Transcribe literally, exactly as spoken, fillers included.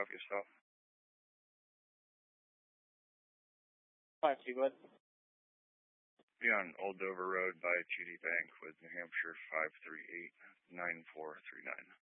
drop you stop? Five two, go ahead. Be on Old Dover Road by T D Bank with New Hampshire five three eight nine four three nine.